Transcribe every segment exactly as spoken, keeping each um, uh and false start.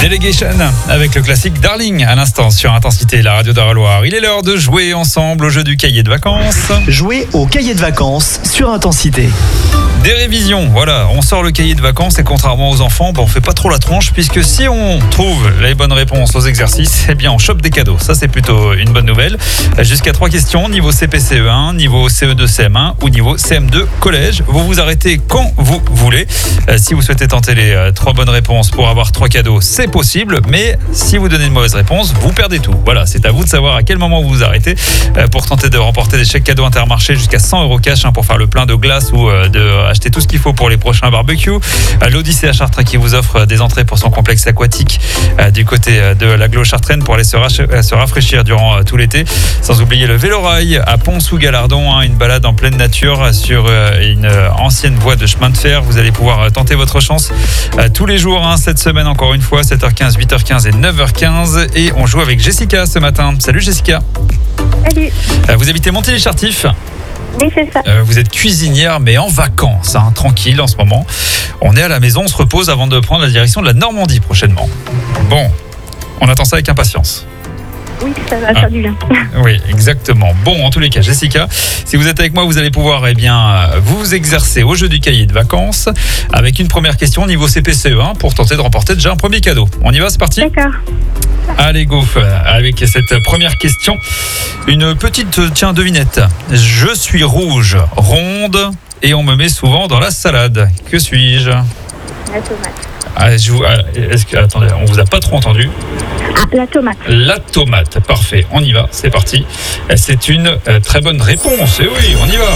Delegation avec le classique Darling à l'instant sur Intensité, la radio d'Eure-et-Loir. Il est l'heure de jouer ensemble au jeu du cahier de vacances. Jouer au cahier de vacances sur Intensité. Des révisions, voilà, on sort le cahier de vacances et contrairement aux enfants, bon, on fait pas trop la tronche puisque si on trouve les bonnes réponses aux exercices, eh bien on chope des cadeaux. Ça c'est plutôt une bonne nouvelle. Jusqu'à trois questions, niveau C P C E un, niveau C E deux C M un ou niveau C M deux collège. Vous vous arrêtez quand vous voulez. Si vous souhaitez tenter les trois bonnes réponses pour avoir trois cadeaux, c'est possible, mais si vous donnez une mauvaise réponse, vous perdez tout. Voilà, c'est à vous de savoir à quel moment vous vous arrêtez pour tenter de remporter des chèques cadeaux Intermarché jusqu'à cent euros cash pour faire le plein de glace ou de acheter tout ce qu'il faut pour les prochains barbecues. L'Odyssée à Chartres qui vous offre des entrées pour son complexe aquatique du côté de l'agglo chartraine pour aller se, rach- se rafraîchir durant tout l'été. Sans oublier le vélorail à Pont-sous-Galardon, hein, une balade en pleine nature sur une ancienne voie de chemin de fer. Vous allez pouvoir tenter votre chance tous les jours, hein, cette semaine encore une fois, sept heures quinze, huit heures quinze et neuf heures quinze. Et on joue avec Jessica ce matin. Salut Jessica. Salut. Vous habitez Montilly-Chartif ? Oui, c'est ça. Euh, vous êtes cuisinière, mais en vacances, hein, tranquille en ce moment. On est à la maison, on se repose avant de prendre la direction de la Normandie prochainement. Bon, on attend ça avec impatience. Oui, ça va faire du bien. Oui, exactement. Bon, en tous les cas, Jessica, si vous êtes avec moi, vous allez pouvoir eh bien, vous exercer au jeu du cahier de vacances avec une première question niveau C P C E un pour tenter de remporter déjà un premier cadeau. On y va, c'est parti ? D'accord. Allez, go, avec cette première question. Une petite, tiens, devinette. Je suis rouge, ronde et on me met souvent dans la salade. Que suis-je ? La tomate. Ah, je vous, est-ce que, attendez, on vous a pas trop entendu. Ah, la tomate. La tomate, parfait, on y va, c'est parti. C'est une euh, très bonne réponse, et oui, on y va.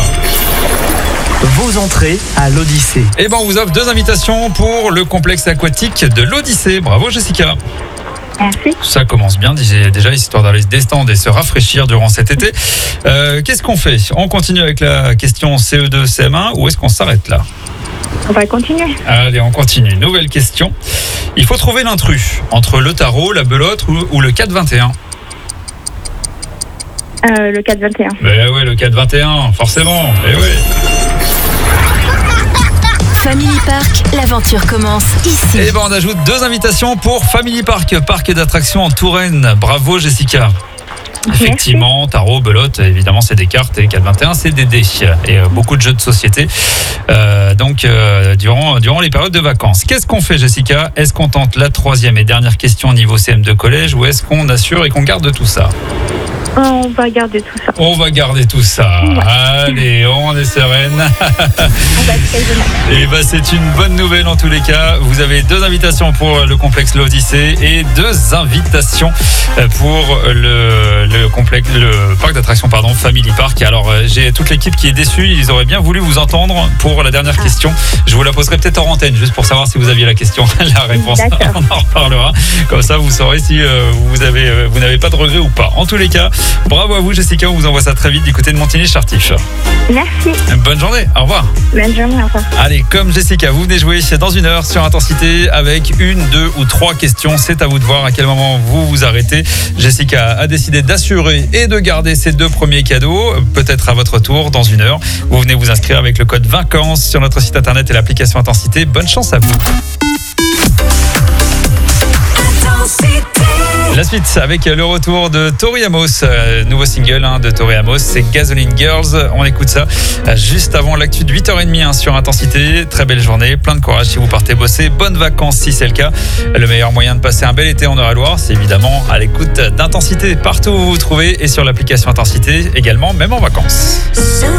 Vos entrées à l'Odyssée. Et ben, on vous offre deux invitations pour le complexe aquatique de l'Odyssée. Bravo Jessica. Merci. Ça commence bien, déjà, histoire d'aller se détendre et se rafraîchir durant cet été. Euh, qu'est-ce qu'on fait ? On continue avec la question C E deux C M un ou est-ce qu'on s'arrête là ? On va continuer. Allez, on continue. Nouvelle question. Il faut trouver l'intrus entre le tarot, la belote ou, ou le quatre vingt et un. Euh, le quatre vingt et un. Ben ouais, le quatre vingt et un, forcément. Eh ouais. Family Park, l'aventure commence ici. Et ben on ajoute deux invitations pour Family Park, parc d'attractions en Touraine. Bravo Jessica. Effectivement, tarot, belote, évidemment c'est des cartes et quatre vingt et un c'est des dés et euh, beaucoup de jeux de société euh, donc euh, durant, durant les périodes de vacances. Qu'est-ce qu'on fait Jessica ? Est-ce qu'on tente la troisième et dernière question au niveau C M deux collège ou est-ce qu'on assure et qu'on garde tout ça ? On va garder tout ça. On va garder tout ça. Ouais. Allez, on est sereine. On va être Et bah c'est une bonne nouvelle en tous les cas. Vous avez deux invitations pour le complexe l'Odyssée et deux invitations pour le, le complexe, le parc d'attractions pardon, Family Park. Alors j'ai toute l'équipe qui est déçue. Ils auraient bien voulu vous entendre pour la dernière question. Je vous la poserai peut-être en antenne juste pour savoir si vous aviez la question, la réponse. D'accord. On en reparlera. Comme ça vous saurez si vous avez, vous n'avez pas de regret ou pas. En tous les cas. Bravo à vous Jessica, on vous envoie ça très vite du côté de Montigny-Chartif. Merci. Bonne journée, au revoir. Bonne journée, au revoir. Allez, comme Jessica, vous venez jouer dans une heure sur Intensité avec une, deux ou trois questions. C'est à vous de voir à quel moment vous vous arrêtez. Jessica a décidé d'assurer et de garder ces deux premiers cadeaux. Peut-être à votre tour dans une heure. Vous venez vous inscrire avec le code vacances sur notre site internet et l'application Intensité. Bonne chance à vous. La suite avec le retour de Tori Amos, euh, nouveau single hein, de Tori Amos, c'est Gasoline Girls. On écoute ça euh, juste avant l'actu de huit heures trente hein, sur Intensité. Très belle journée, plein de courage si vous partez bosser. Bonnes vacances si c'est le cas. Le meilleur moyen de passer un bel été en Eure-et-Loir, c'est évidemment à l'écoute d'Intensité partout où vous vous trouvez et sur l'application Intensité également, même en vacances.